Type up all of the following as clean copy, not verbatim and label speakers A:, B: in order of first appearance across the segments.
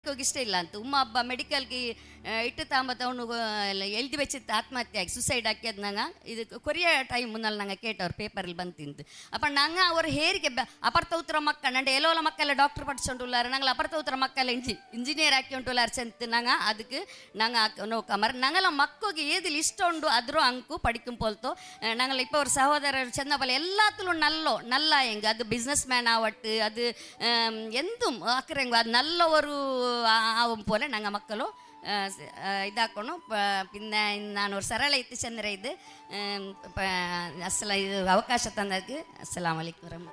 A: ಮಕ್ಕಳಿಗೆ ಇಷ್ಟ ಇಲ್ಲ ಅಂತ ಉಮ್ಮ ಹಬ್ಬ ಮೆಡಿಕಲ್ಗೆ ಇಟ್ಟು ತಾಂಬತ್ತ ಅವನು ಎಲ್ದಿ വെച്ചിട്ട് ಆತ್ಮಹತ್ಯೆ ಆಗಿ ಸುಸೈಡ್ ಹಾಕಿದ್ ನಂಗೆ ಇದು ಕೊರಿಯ ಟೈಮ್ ಮುನ್ನಲ್ಲಿ ನಂಗೆ ಕೇಟವ್ರು ಪೇಪರಲ್ಲಿ ಬಂತಿಂತು ಅಪ್ಪ ನಂಗೆ ಅವ್ರ ಹೇರಿಗೆ ಅಪರ್ತ ಉತ್ತರ ಮಕ್ಕಳು ನಂಡೆ ಎಲ್ಲೋಲ ಮಕ್ಕಳೆಲ್ಲ ಡಾಕ್ಟರ್ ಪಡಿಸ್ಕೊಂಡುಲ್ಲಾರ ನಂಗೆ ಅಪರ್ತ ಉತ್ತರ ಮಕ್ಕಳೆಲ್ಲ ಇಂಜಿನಿಯರ್ ಹಾಕಿ ಉಂಟುಲ್ಲಾರ ಚೆಂತ ನಂಗೆ ಅದಕ್ಕೆ ನಂಗೆ ನೋಕಮರ್ ನಂಗೆಲ್ಲ ಮಕ್ಕಳಿಗೆ ಏದಿಲ್ಲ ಇಷ್ಟ ಉಂಡು ಅದ್ರೂ ಅಂಕು ಪಡಿക്കും പോലത്തോ ഞങ്ങൾ ഇപ്പോൾ ഒരു സഹോദരർ ചെന്നപോലെ എല്ലാത്തിലും നല്ല എങ്ക അത് ബിസിനസ് മാൻ ആവട്ടെ അത് എന്തും ആക്കರೆಂಗು ಅದು നല്ല ഒരു ആവും പോലെ ഞങ്ങൾ മക്കളോ ಇದಾಕೊಂಡು പിന്നെ ನಾನು ஒரு ಸರಳ ಇತ್ತು ಚಂದ್ರ ಇದು ಇದು ಅವಕಾಶ ತಂದಕ್ಕೆ ಅಸ್ಸಲಾಮ್ ಅಲೈಕುಂ ವರಹಮತುಲ್ಲಾಹಿ.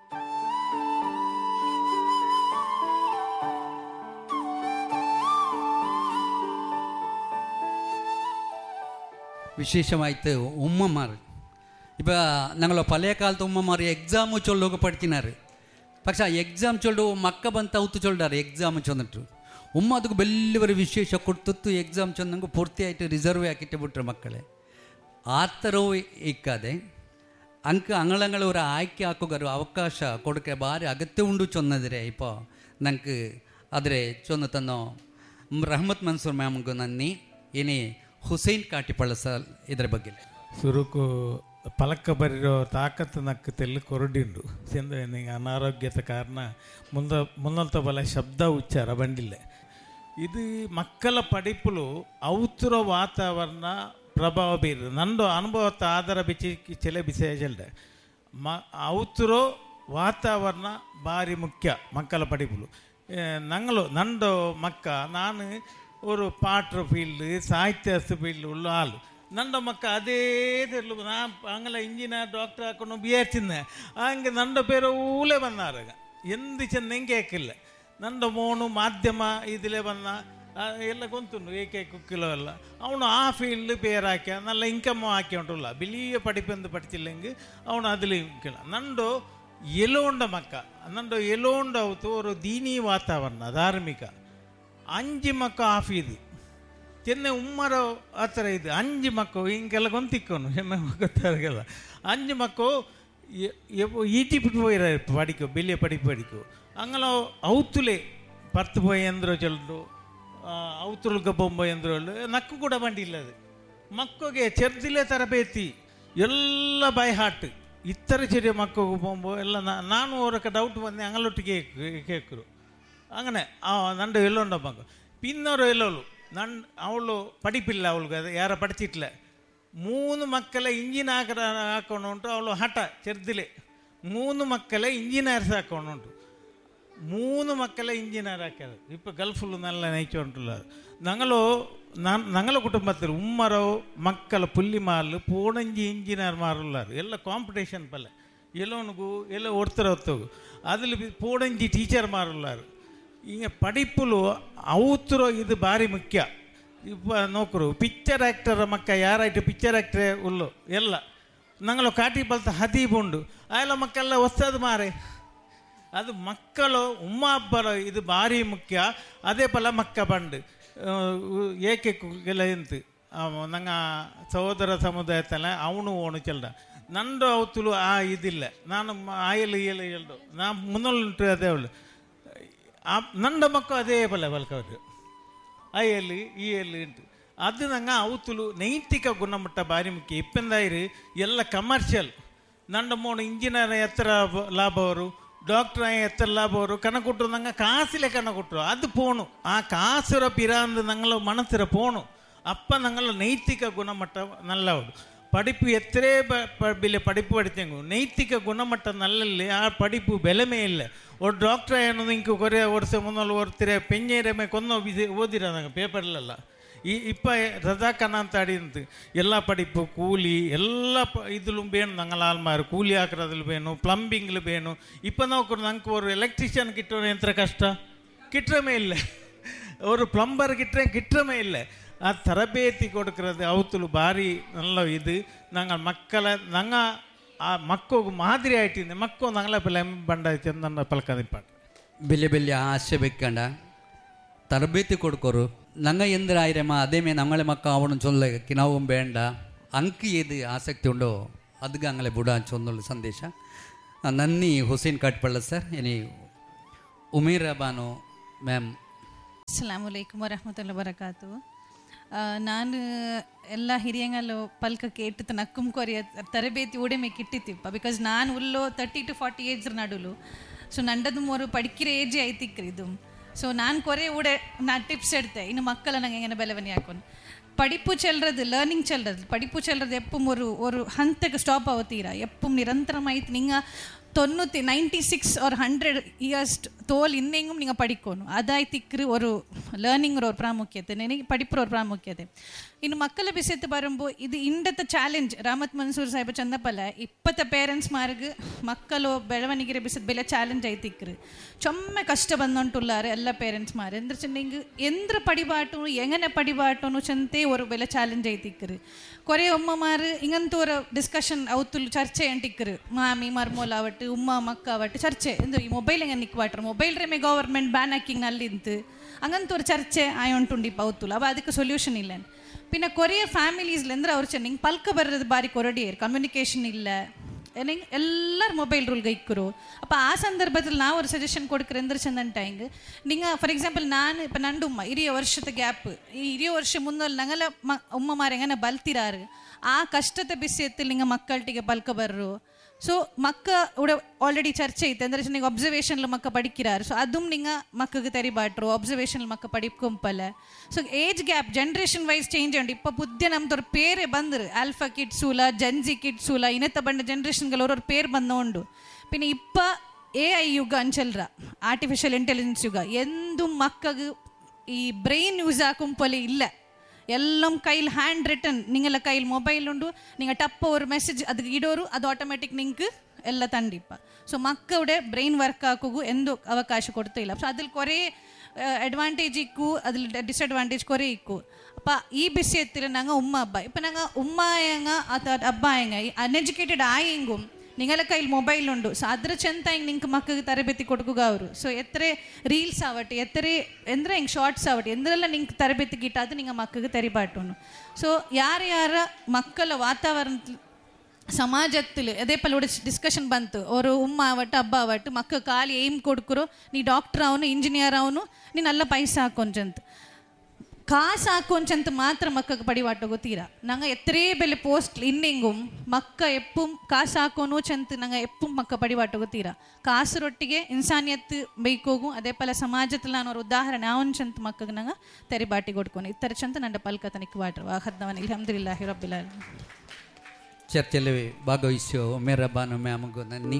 B: விசேஷமாய்த்து உம்மமார் இப்போ நாங்கள் பழைய காலத்து உம்மமார் எக்ஸாமு சொல்லோக படித்தினார் പക്ഷെ ಆ ಎಕ್ಸಾಮ್ ಚೊಲ್ಡು ಮಕ್ಕ ಬಂತ ಅವತ್ತು ಚೊಲ್ಡಾರೆ ಎಕ್ಸಾಮ್ ಚೊಂದಿಟ್ಟು ಉಮ್ಮ ಅದಕ್ಕೆ ಬೆಲ್ಲಿವರೆ ವಿಶೇಷ ಕೊಡ್ತತ್ತು ಎಕ್ಸಾಮ್ ಚೊಂದಂಗೆ ಪೂರ್ತಿ ಆಯಿತು ರಿಸರ್ವ್ ಹಾಕಿಟ್ಟು ಬಿಟ್ರೆ ಮಕ್ಕಳೇ ಆ ಥರವೂ ಇಕ್ಕಾದೆ ಅಂಕ ಅಂಗಳಂಗಳ ஒரு ಆಯ್ಕೆ ಹಾಕೋಗಾರು ಅವಕಾಶ ಕೊಡಕ್ಕೆ ಭಾರಿ ಅಗತ್ಯ ಉಂಡು ಚೊನ್ನದ್ರೆ ಇಪ್ಪ ನಂಗೆ ಆದರೆ ಚೊನ್ನ ತನ್ನೋ ರಹಮತ್ ಮನ್ಸೂರ್ ಮ್ಯಾಮ್ಗೂ ನನ್ನಿ ಏನೇ ಹುಸೈನ್ ಕಾಟಿಪಳ್ಳ ಸರ್ ಇದರ ಬಗ್ಗೆ
C: ಸುರುಕು ಪಲಕ ಬರಿರೋ ತಾಕತ್ತು ನಕ್ಕು ತೆಲ್ಲು ಕೊರಡಿಂಡು ಚೆಂದ ಅನಾರೋಗ್ಯದ ಕಾರಣ ಮುಂದಂತ ಬಲ ಶಬ್ದ ಉಚ್ಚಾರ ಬಂದಿಲ್ಲ. ಇದು ಮಕ್ಕಳ ಪಡಿಪುಲು ಔತುರ ವಾತಾವರಣ ಪ್ರಭಾವ ಬೀರು ನಂದು ಅನುಭವತ್ತ ಆಧಾರ ಬಿಚ್ಚಿ ಚೆಲೆ ಬಿಸೇಜಲ್ಡೆ ಔತುರೋ ವಾತಾವರಣ ಭಾರಿ ಮುಖ್ಯ ಮಕ್ಕಳ ಪಡಿಪುಲು ನಂದು ಮಕ್ಕ ನಾನು ஒரு பாட்டு ஃபீல்டு சாಹಿತ್ಯ ஃபீல்டு உள்ள ஆள் ನಂದು ಮಕ್ಕ ಅದೇ ತೆರಲು ನಾ ಅಂಗಲ ಇಂಜಿನಿಯರ್ ಡಾಕ್ಟರ್ ಹಾಕೊಂಡು ಬಿಯರ್ಚಿಂದೆ ಹಂಗೆ ನಂದು ಪೇರು ಊಲೇ ಬಂದಾರಾಗ ಎಂದು ಚೆಂದ ಹೆಂಗೆ ಕೇಕಿಲ್ಲ ನಂದು ಮೋನು ಮಾಧ್ಯಮ ಇದಿಲೇ ಬಂದ ಎಲ್ಲ ಗೊಂತುಂಡು ಏಕೆ ಕುಕ್ಕಿಲೋ ಎಲ್ಲ ಅವನು ಆ ಫೀಲ್ಡ್ ಪೇರು ಹಾಕ್ಯ ನಲ್ಲ ಇನ್ಕಮ್ ಹಾಕಿ ಉಂಟುಲ್ಲ ಬಿಳಿಯ ಪಡಿಪೆಂದು ಪಡಿಚಿಲ್ಲ ಹೆಂಗೆ ಅವನು ಅದಿಲಿ ಕೇಳ ನಂದು ಎಲೋಂಡ ಮಕ್ಕ ನಂದು ಎಲೋಂಡ ಅವತ್ತು ಒಂದು ದೀನಿ ವಾತಾವರಣ ಧಾರ್ಮಿಕ 5 ಮಕ್ಕ ಆಫೀದು ಚೆನ್ನೆ ಉಮ್ಮರ ಆ ಥರ ಇದು 5 ಮಕ್ಕಳು ಹಿಂಗೆಲ್ಲ ಗೊಂತಿಕ್ಕೋನು ಹೆಮ್ಮೆ ಗೊತ್ತಾಗಲ್ಲ 5 ಮಕ್ಕಳು ಈಟಿಪಿಟ್ಟು போயிற படிக்கும் வெளியே படிக்கும் அங்கே அவுத்துலே 10 போய் ಎಂದ್ರು ಚಲ್ರು ಅವತುಲ್ಗೆ ಬೊಂಬ ಎಂದ್ರು ನಕ್ಕು ಕೂಡ ಬಂದಿಲ್ಲ ಅದು ಮಕ್ಕಳಿಗೆ ಚೆರ್ದಿಲೆ ತರಬೇತಿ ಎಲ್ಲ ಬೈ ಹಾರ್ಟ್ ಇತರ ചെറിയ ಮಕ್ಕಳಿಗೆ ಬೊಂಬು ಎಲ್ಲ ನಾನು ಅವರಕ್ಕೆ ಡೌಟ್ ಬಂದೆ ಅಂಗಲೊಟ್ಟಿಗೆ ಕೇಕರು അങ്ങനെ ನಂದು ಎಲ್ಲೊಂಡ ಮಗ ಪಿನ್ನವರು ಎಲ್ಲೋಳು ಅವಳು ಪಡಿಪಿಲ್ಲ ಅವಳಿಗೆ ಅದು ಯಾರ ಪಡಿಸಿಟ್ಲ 3 ಮಕ್ಕಳ ಇಂಜಿನಿಯರ್ ಹಾಕೊಂಡು ಉಂಟು ಅವಳು ಹಠ ಚೆರ್ದಿಲೆ 3 ಮಕ್ಕಳ ಇಂಜಿನಿಯರ್ಸ್ ಹಾಕೊಂಡು ಉಂಟು 3 ಮಕ್ಕಳ ಇಂಜಿನಿಯರ್ ಹಾಕ್ಯಾರ ಇಪ್ಪ ಗಲ್ಫುಲು ನೆಲ್ಲ ನೈಚು ಉಂಟಲ್ಲ ഞങ്ങളെ കുടുംബത്തിൽ ഉമ്മറോ മക്കളെ പുല്ലിമാറിൽ പൂണഞ്ചി ಇಂಜಿನಿಯರ್ മാറുള്ളാറ് ಎಲ್ಲ ಕಾಂಪಿಟೇಷನ್ ಪಲ್ಲ ಎಲ್ಲೋನಿಗೂ ಎಲ್ಲ ಒಡ್ತರ ಹೊತ್ತೋಗು ಅದ್ರಲ್ಲಿ ಪೂಣಂಜಿ ಟೀಚರ್ ಮಾರುಳ್ಳಾರು ಹಿಂಗೆ ಪಡಿಪುಲು ಅವತುರೋ ಇದು ಭಾರಿ ಮುಖ್ಯ ಇಪ್ಪ ನೋಕರು ಪಿಕ್ಚರ್ ಆ್ಯಕ್ಟರ್ ಮಕ್ಕ ಯಾರಾಯ್ತು ಪಿಕ್ಚರ್ ಆ್ಯಕ್ಟ್ರೇ ಉಲ್ಲು ಎಲ್ಲ ನಂಗಳು ಕಾಟಿ ಬಲ್ತ ಹದೀಬುಂಡು ಆಯಲ್ಲ ಮಕ್ಕಳೆಲ್ಲ ಹೊಸದು ಮಾರೆ ಅದು ಮಕ್ಕಳು ಉಮ್ಮ ಹಬ್ಬರ ಇದು ಭಾರಿ ಮುಖ್ಯ ಅದೇ ಪಲ ಮಕ್ಕ ಬಂಡು ಏಕೆ ಎಲ್ಲ ಎಂತು ನಂಗ ಸಹೋದರ ಸಮುದಾಯತಲ್ಲ ಅವನು ಓಣು ಚೆಲ್ದ ನಂದು ಅವತುಲು ಆ ಇದಿಲ್ಲ ನಾನು ಆಯಲು ಹೇಳ್ದು ನಾ ಮುನ್ನೊಂಟು ಅದೇ ಅವಳು ನಂದ ಮಕ್ಕಳು ಅದೇ ಬಲ ಬಲ್ಕವ್ರು ಅಯ್ಯಲ್ಲಿ ಈ ಎಲ್ಲಿ ಉಂಟು ಅದು ನಂಗೆ ಅವತುಲು ನೈತಿಕ ಗುಣಮಟ್ಟ ಭಾರಿ ಮುಖ್ಯ ಇಪ್ಪಂದಾಯಿರು ಎಲ್ಲ ಕಮರ್ಷಿಯಲ್ ನಂಡ ಮೋನು ಇಂಜಿನಿಯರ್ ಎತ್ತರ ಲಾಭ ಅವರು ಡಾಕ್ಟ್ರ್ ಎತ್ತರ ಲಾಭ ಅವರು ಕಣ ಕೊಟ್ಟರು ನಂಗೆ ಕಾಸಿಲೆ ಕಣ ಕೊಟ್ಟರು ಅದು ಪೋಣು ಆ ಕಾಸುರ ಪಿರಾಂದು ನಂಗಳ ಮನಸ್ಸಿರ ಪೋಣು ಅಪ್ಪ ನಂಗಳ ನೈತಿಕ ಗುಣಮಟ್ಟ ನಲ್ಲ ಅವರು படிப்பு எத்தனை பிள்ளை படிப்பு படித்தேங்க நைத்திக குணமட்டம் நல்ல ಆ படிப்பு ಬೆಲೆಮೇ ಇಲ್ಲ ஒரு ಡಾಕ್ಟ್ರ್ ಏನದು ಇಂಕ ಕೊರೆ ವರ್ಷ ಮುನ್ನೊಲು ಒರ್ತಿರೆ ಪೆಂಜೇರಮೆ ಕೊನ್ನೋ ಓದಿರೋದಂಗ ಪೇಪರ್ಲೆಲ್ಲ ಇಪ್ಪ ರಜಾಕನ ಅಂತ ಅಡಿಂತು ಎಲ್ಲ படிப்பு ಕೂಲಿ ಎಲ್ಲ ಇದ್ಲು ಬೇಣು ನಂಗಲ ಆಲ್ಮಾರು ಕೂಲಿ ಹಾಕಿರೋದ್ರಲ್ಲಿ ಬೇನು ಪ್ಲಂಬಿಂಗ್ಲು ಬೇನು ಇಪ್ಪ ನೋಡ್ಕೊಂಡು ನಂಗೆ ஒரு ಎಲೆಕ್ಟ್ರಿಷಿಯನ್ ಕಿಟ್ಟೋರು ಎಂತ ಕಷ್ಟ ಕಿಟ್ರಮೇ ಇಲ್ಲ ஒரு ಪ್ಲಂಬರ್ ಕಿಟ್ರಮೇ ಇಲ್ಲ ಆ ತರಬೇತಿ ಕೊಡ್ಕಿರೋದು ಅವತುಲು ಭಾರಿ ನಲ್ಲ ಇದು ನಂಗೆ ಮಕ್ಕಳ ನಂಗೆ ಆ ಮಕ್ಕಳು ಮಾದರಿ ಆಯ್ತಿಂದೆ ಮಕ್ಕಳು ನಂಗಲ ಬೆಲೆ ಬಂಡ ಚಂದನ ಪಲ್ಕದಿಪ್ಪಾಡು
B: ಬೆಲೆ ಬೆಲೆ ಆಸೆ ಬೇಕಂಡ ತರಬೇತಿ ಕೊಡ್ಕೋರು ನಂಗೆ ಎಂದ್ರೆ ಆಯ್ರಮ್ಮ ಅದೇಮೇ ನಮ್ಮಳೆ ಮಕ್ಕ ಅವನು ಚೊಲ್ಲಕ್ಕೆ ನಾವು ಬೇಡ ಅಂಕಿ ಏದು ಆಸಕ್ತಿ ಉಂಡೋ ಅದಕ್ಕೆ ಅಂಗಲೆ ಬುಡ ಚೊಂದೊಳ್ಳು ಸಂದೇಶ ನನ್ನಿ ಹುಸೇನ್ ಕಾಟ್ಪಳ್ಳ ಸರ್ ಏನಿ ಉಮೇರಾ ಬಾನು ಮ್ಯಾಮ್
D: ಅಸ್ಸಲಾಮು ಅಲೈಕುಮ್ ವರಹಮತುಲ್ಲಾಹಿ ವಬರಕಾತು. ನಾನು ಎಲ್ಲ ಹಿರಿಯಂಗಲ್ಲೋ ಪಲ್ಕ ಕೇಟ್ಟು ನಕ್ಕುಮ್ ಕೊರಿಯ ತರಬೇತಿ ಉಡೆಮೆಗೆ ಇಟ್ಟಿತ್ತಿಪ್ಪ. ಬಿಕಾಸ್ ನಾನು ಉಲ್ಲೋ 30 to 40 ಏಜ್ ನಡುಲು. ಸೊ ನಂಡದು ಮೂರು ಪಡಿಕಿರ ಏಜೇ ಐತಿಕ್ರಿ ಇದು. ಸೊ ನಾನು ಕೊರೆ ಉಡೆ ಟಿಪ್ಸ್ ಇಡ್ತೆ ಇನ್ನು ಮಕ್ಕಳ ನಂಗೆ ಹೆಂಗೆ ಬೆಲೆವನಿ ಹಾಕೊಂಡು படிப்பு செல்றது லேர்னிங் செல்றது படிப்பு செல்றது எப்பவும் ஒரு ஹந்துக்கு ஸ்டாப் ஆகுத்தீரா எப்பவும் நிரந்தரமாயிட்டு நீங்கள் 96 or 100 years தோல் இன்னெங்கும் நீங்கள் படிக்கணும். அதாய்த்திக்கு ஒரு லேர்னிங்கிற ஒரு பிராமுக்கியத்தை நினைக்க படிப்புற ஒரு பிராமுக்கியத்தை. ಇನ್ನು ಮಕ್ಕಳ ವಿಷಯಕ್ಕೆ ಬರುമ്പോൾ ಇದು ಇಂಡತ್ತ ಚಾಲೆಂಜ್ ರಾಮತ್ ಮನ್ಸೂರ್ ಸಾಹೇಬ ಚಂದಪಲ್ಲ ಇಪ್ಪತ್ತ ಪೇರೆಂಟ್ಸ್ ಮಾರ್ಗ ಮಕ್ಕಳು ಬೆಳವಣಿಗೆ ಬಿಸದ ಬೆಲೆ ಚಾಲೆಂಜ್ ಐತಿಕ್ರು ಚೊಮ್ಮೆ ಕಷ್ಟ ಬಂದುಂಟುಲ್ಲಾರೆ ಎಲ್ಲ ಪೇರೆಂಟ್ಸ್ ಮಾರು ಎಂದ್ರೆ ಚೆಂದ ಎಂದ್ರ ಪಡಿಬಾಟು ಎങ്ങനെ ಪಡಿಬಾಟು ಚಂತೆ ஒரு ಬೆಲೆ ಚಾಲೆಂಜ್ ಐತಿಕ್ರು ಕೊರೆ ಉಮ್ಮ ಮಾರು ಇಂಗಂತೂ ஒரு ಡಿಸ್ಕಷನ್ ಅವತ್ತು ಚರ್ಚೆ ಅಂಟಿಕ್ರು ಮಾಮಿ ಮರ್ಮೋಲಾವಟ್ಟು ಉಮ್ಮ ಮಕ್ಕ ಅವಟ್ಟು ಚರ್ಚೆ ಎಂದು ಈ ಮೊಬೈಲ್ ಹೆಂಗೆ ನಿಕ್ವಾಟ್ರು ಮೊಬೈಲ್ ರೇಮೆ ಗವರ್ಮೆಂಟ್ ಬ್ಯಾನ್ ಹಾಕಿಂಗ್ ನಲ್ಲಿಂತು ಹಂಗಂತೂ ஒரு ಚರ್ಚೆ ಆಯೋಂಟುಂಡಿಪ್ಪ ಅವತ್ತು ಅವ ಅದಕ್ಕೆ ಸೊಲ್ಯೂಷನ್ ಇಲ್ಲ. പിന്നെ കുറേ ഫാമിലീസിലെന്ದ್ರೆ ಅವ್ರು ಚೆನ್ನಿಂಗ್ ಪಲ್ಕ ಬರೋದು ಬಾರಿ ಕೊರಡಿಯರು ಕಮ್ಯುನಿಕೇಷನ್ ಇಲ್ಲ ಏನಿಂಗ್ ಎಲ್ಲರೂ ಮೊಬೈಲ್ ರೂಲ್ಗೆ ಇಕ್ಕರು. അപ്പോൾ ಆ ಸಂದರ್ಭದಲ್ಲಿ ನಾವು ഒരു ಸಜೆಷನ್ ಕೊಡ್ಕರೆ ಎಂದ್ರೆ ಚೆಂದಂಟಾಯಿಂಗ್ നിങ്ങൾ ಫಾರ್ ಎಕ್ಸಾಂಪಲ್ ನಾನು ಇപ്പം ನಂಡು ಉಮ್ಮ 20 ವರ್ಷದ ಗ್ಯಾಪ್ ಈ 20 ವರ್ಷ ಮುಂದಲ್ಲಿ ನಂಗೆಲ್ಲ ಉಮ್ಮಮಾರು ಹೆಂಗನೆ ಬಲ್ತಿರಾರು ಆ ಕಷ್ಟದ ಬಿಸಿಯത്തിൽ നിങ്ങൾ ಮಕ್ಕಳಿಗೆ ಪಲ್ಕ ಬರ್ರು. ಸೊ ಮಕ್ಕ ഇവിടെ ಆಲ್ರೆಡಿ ಚರ್ಚೆ ಐತೆ ಅಂದರೆ ನೀವು ಒಬ್ಸರ್ವೇಷನ್ಲು ಮಕ್ಕ ಪಡಿಕ್ಕಿರಾರು. ಸೊ അതും നിങ്ങൾ ಮಕ್ಕಗೆ ತೆರಿಬಾಟ್ರು ಒಬ್ಸರ್ವೇಷನ್ಲು ಮಕ್ಕ ಪಡಿಕೊಂಪಲ್ಲ. So age gap generation wise change ಉಂಟು. ಇಪ್ಪ ಬುದ್ಧಿ ನಮ್ದವ್ರ ಪೇರೇ ಬಂದರು ಆಲ್ಫಾ ಕಿಡ್ಸೂಲ ಜನ್ಜಿ ಕಿಡ್ಸೂಲ ಇನ್ನೆತ್ತ ಬಂಡ ಜನ್ರೇಷನ್ಗಳು ಅವ್ರವ್ರ ಪೇರು ಬಂದೋಂಡು. പിന്നെ ಇಪ್ಪ AI ಯುಗ ಅಂಚಲ್ರ ಆರ್ಟಿಫಿಷಿಯಲ್ ಇಂಟೆಲಿಜೆನ್ಸ್ ಯುಗ ಎಂದು ಮಕ್ಕಗೆ ಈ ಬ್ರೈನ್ ಯೂಸ್ ಆಕೊಂಪೊಲೆ ಇಲ್ಲ. എല്ലാം കയ്യിൽ ഹാൻഡ് റിട്ടൺ നിങ്ങളുടെ കയ്യിൽ മൊബൈലുണ്ട് നിങ്ങൾ ടപ്പ് ഒരു മെസ്സേജ് അത് ഇടോರು ಅದು ಆಟೋಮೆಟಿಕ್ നിങ്ങൾക്ക് ಎಲ್ಲ ತಂಡಿಪ್ಪ. ಸೊ ಮಕ್ಕಳುടെ ಬ್ರೈನ್ ವರ್ಕ್ ಹಾಕೋಗೂ ಎಂದು ಅವಕಾಶ ಕೊಡ್ತಾ ಇಲ್ಲ. ಸೊ ಅದ್ರಲ್ಲಿ ಕೊರೇ ಅಡ್ವಾಂಟೇಜ್ ಇಕ್ಕು ಅದ್ರಲ್ಲಿ ಡಿಸ್ಅಡ್ವಾಂಟೇಜ್ ಕೊರೇ ಇಕ್ಕು. ಅಪ್ಪ ಈ ವಿಷಯത്തിൽ ഞങ്ങൾ ഉമ്മ അബ്ബ ഇപ്പം ഞങ്ങൾ ഉമ്മായങ്ങ അത് അബ്ബായങ്ങ അൺഎഡ്യൂക്കേറ്റഡ് ആയെങ്കും നിങ്ങളുടെ കയ്യിൽ മൊബൈലുണ്ട്. ಸೊ ಅದ್ರ ಚೆಂದ ಹಿಂಗೆ ನಿಂಗೆ ಮಕ್ಕಳಿಗೆ ತರಬೇತಿ ಕೊಡ್ಕುಗ ಅವರು. ಸೊ ಎತ್ತರ ರೀಲ್ಸ್ ಆವಟ್ಟು ಎತ್ತರ ಎಂದ್ರೆ ಹಿಂಗೆ ಶಾರ್ಟ್ಸ್ ಆವಟ್ಟು ಎಂದ್ರೆಲ್ಲ ನಿಂಗೆ ತರಬೇತಿ ಗಿಟ್ಟ ಅದು ನಿಂಗೆ ಮಕ್ಕಳಿಗೆ ತೆರಿಬಾಟುನು. ಸೊ ಯಾರ ಮಕ್ಕಳ ವಾತಾವರಣ ಸಮಾಜത്തിൽ അതേപോലെ ಡಿಸ್ಕಷನ್ ಬಂತು ಅವರು ಉಮ್ಮ ಆವಟ್ಟು ಹಬ್ಬ ಆವಟ್ಟು ಮಕ್ಕ ಖಾಲಿ ಏಮ್ ಕೊಡ್ಕರು ನೀ ಡಾಕ್ಟರ್ ಅವನು ಇಂಜಿನಿಯರ್ ಅವನು ನೀನು ಎಲ್ಲ ಪೈಸಾ ಹಾಕೊಂಚಂತ ಕಾಸು ಹಾಕೊಂಚಂತ ಮಾತ್ರ ಮಕ್ಕಗೆ ಪಡಿವಾಟ ಗೊತ್ತೀರ ನಂಗೆ ಎತ್ತರೇ ಬೆಲೆ ಪೋಸ್ಟ್ ಇನ್ನೆಂಗುಂ ಮಕ್ಕ ಎಪ್ಪುಂ ಕಾಸು ಹಾಕೋನು ಚಂತ ನಂಗೆ ಎಪ್ಪುಂ ಮಕ್ಕ ಪಡಿವಾಟ ಗೊತ್ತೀರ ಕಾಸರೊಟ್ಟಿಗೆ ಇನ್ಸಾನಿಯತ್ ಬೈಕೋಗು അതേപോലെ ಸಮಾಜದಲ್ಲಿ ನಾನು ಒಂದು ಉದಾಹರಣೆ ಅವನ್ ಚಂತ ಮಕ್ಕಗೆ ನಂಗೆ ತೆರಿಬಾಟಿ ಕೊಡ್ಕೊನು ಇತ್ತರ ಚಂತ ನನ್ನ ಪಲ್ಕತನಿಕ್ ವಾಟ್ರು ಆಹದ್ದವನ್ ಅಲ್ಹಮ್ದುಲಿಲ್ಲಾಹಿ ರಬ್ಬಿಲ್ ಆಲಮೀನ್.
B: ಚರ್ಚೆಯಲ್ಲಿ ಭಾಗವಹಿಸೋ ಮೇರಾ ಬಾನು ಮ್ಯಾಮಗೂ ನನ್ನಿ.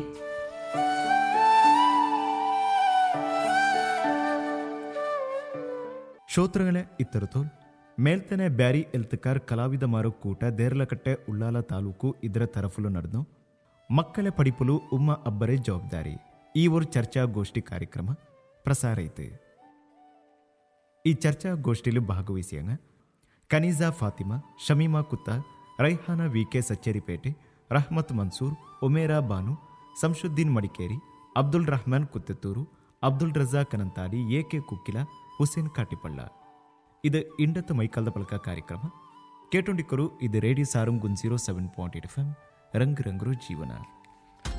E: ಶ್ರೋತೃಗಳೇ ಇತ್ತರತೋಲ್ ಮೇಲ್ತನೆ ಬ್ಯಾರಿ ಎಲ್ತಕಾರ್ ಕಲಾವಿದ ಮಾರುಕೂಟ ದೇರ್ಲಕಟ್ಟೆ ಉಳ್ಳಾಲ ತಾಲೂಕು ಇದರ ತರಫುಲು ನಡೆದು ಮಕ್ಕಳ ಪಡಿಪುಲು ಉಮ್ಮ ಅಬ್ಬರೇ ಜವಾಬ್ದಾರಿ ಈ ಒಂದು ಚರ್ಚಾಗೋಷ್ಠಿ ಕಾರ್ಯಕ್ರಮ ಪ್ರಸಾರ ಐತೆ. ಈ ಚರ್ಚಾಗೋಷ್ಠಿಯಲ್ಲಿ ಭಾಗವಹಿಸಿಯಂಗ ಕನೀಜಾ ಫಾತಿಮಾ, ಶಮೀಮಾ ಕುತ್ತಾರ್, ರೈಹಾನಾ ವಿಕೆ ಸಚ್ಚೇರಿಪೇಟೆ, ರಹಮತ್ ಮನ್ಸೂರ್, ಒಮೇರಾ ಬಾನು, ಸಂಶುದ್ದೀನ್ ಮಡಿಕೇರಿ, ಅಬ್ದುಲ್ ರಹಮಾನ್ ಕುತ್ತೆತ್ತೂರು, ಅಬ್ದುಲ್ ರಜಾ ಕನಂತಾಡಿ, ಎಕೆ ಕುಕ್ಕಿಲ, ಹುಸೇನ್ ಕಾಟಿಪಳ್ಳ. ಇದು ಇಂಡತ್ತ ಮೈಕಾಲ್ದ ಪಲಕ ಕಾರ್ಯಕ್ರಮ ಕೇಟೊಂಡಿಕ್ಕರು. ಇದು ರೇಡಿಯೋ ಸಾರಂಗ್ 07.8 FM ರಂಗ್ ರಂಗ್ರು ಜೀವನ.